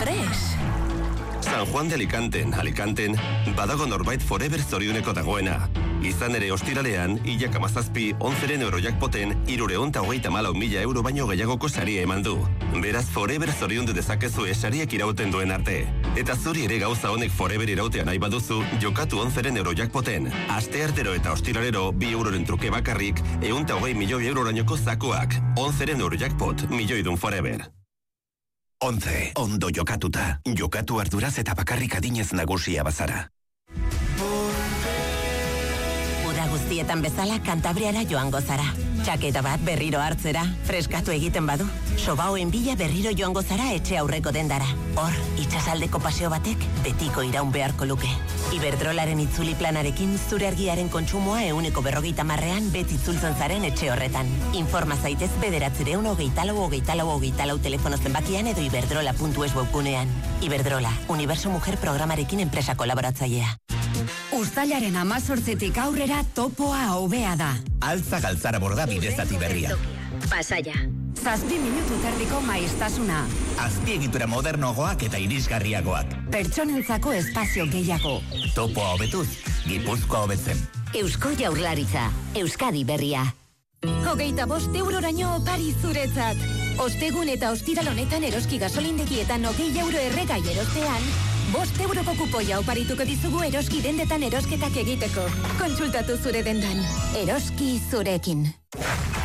fresh. San Juan de Alicanten, badago norbait forever zorioneko dagoena. Izan ere ostiralean, hilak 17, 11 euro jackpoten, 324.000 euro baino gehiagoko saria eman du. Beraz, forever zoriondu dezakezu sariak irauten duen arte. Eta zuri ere gauza honek forever irautea nahi baduzu, jokatu 11 euro jackpoten. Asteartero eta ostiralero, 2 euroren truke bakarrik, 120 milioi eurorainoko zakuak. 11 euro jackpot, milioidun forever. 11. Ondo jokatuta. Jokatu arduraz eta bakarrik adinez nagusia bazara. Uda guztietan bezala Kantabriara joango zara. Txaketa bat berriro hartzera, freskatu egiten badu. Sobaoen bila berriro joango zara etxe aurreko dendara. Hor, itsasaldeko paseo batek betiko iraun beharko luke. Iberdrolaren itzuli planarekin zure argiaren kontsumoa 40%an beti itzultzen zaren etxe horretan. Informa zaitez 924 telefono zenbakian edo iberdrola.es webgunean. Iberdrola, Universo Mujer programarekin enpresa kolaboratzailea. Uztailaren 18tik aurrera topoa hobea da. Altza galtzara borda bidezati berria. Pasaia. 7 minutu terdiko maiztasuna. Azpiegitura modernoagoak eta irisgarriagoak. Pertsonentzako espazio gehiago. Topoa hobetuz, Gipuzkoa hobetzen. Eusko Jaurlaritza, Euskadi berria. 25 euroraino opari zuretzat. Ostegun eta ostiral honetan eroski gasolindegietan 20 euro erregai erostean, 5 euroko kupoia oparituko dizugu eroski dendetan erosketak egiteko. Kontsultatu zure dendan. Eroski zurekin.